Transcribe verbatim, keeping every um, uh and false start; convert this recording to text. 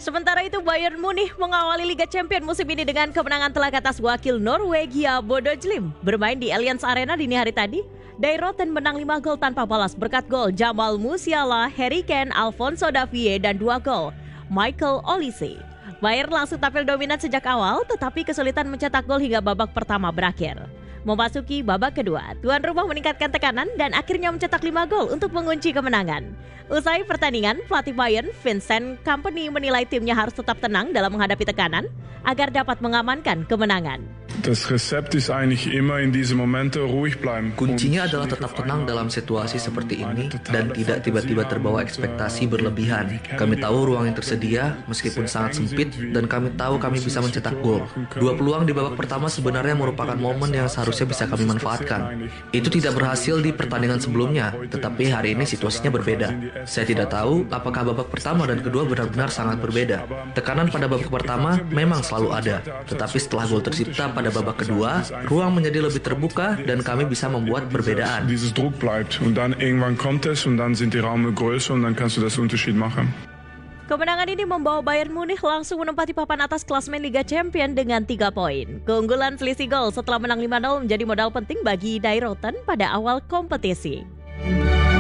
Sementara itu Bayern Munich mengawali Liga Champions musim ini dengan kemenangan telak atas wakil Norwegia Bodo Glimt. Bermain di Allianz Arena dini hari tadi, Dayroten menang lima gol tanpa balas berkat gol Jamal Musiala, Harry Kane, Alphonso Davies, dan dua gol Michael Olise. Bayern langsung tampil dominan sejak awal, tetapi kesulitan mencetak gol hingga babak pertama berakhir. Memasuki babak kedua, tuan rumah meningkatkan tekanan dan akhirnya mencetak lima gol untuk mengunci kemenangan. Usai pertandingan, pelatih Bayern, Vincent Kompany menilai timnya harus tetap tenang dalam menghadapi tekanan agar dapat mengamankan kemenangan. Das Rezept ist eigentlich immer in diese Momente ruhig bleiben. Kuncinya adalah tetap tenang dalam situasi seperti ini dan tidak tiba-tiba terbawa ekspektasi berlebihan. Kami tahu ruang yang tersedia meskipun sangat sempit dan kami tahu kami bisa mencetak gol. Dua peluang di babak pertama sebenarnya merupakan momen yang seharusnya bisa kami manfaatkan. Itu tidak berhasil di pertandingan sebelumnya, tetapi hari ini situasinya berbeda. Saya tidak tahu apakah babak pertama dan kedua benar-benar sangat berbeda. Tekanan pada babak pertama memang selalu ada, tetapi setelah gol tercipta pada babak kedua, ruang menjadi lebih terbuka dan kami bisa membuat perbedaan. Dieses Druck bleibt und dann irgendwann kommt es und dann sind die Räume größer und dann kannst du das Unterschied machen. Kemenangan ini membawa Bayern Munich langsung menempati papan atas klasemen Liga Champions dengan tiga poin. Keunggulan selisih gol setelah menang lima nol menjadi modal penting bagi Dayroten pada awal kompetisi.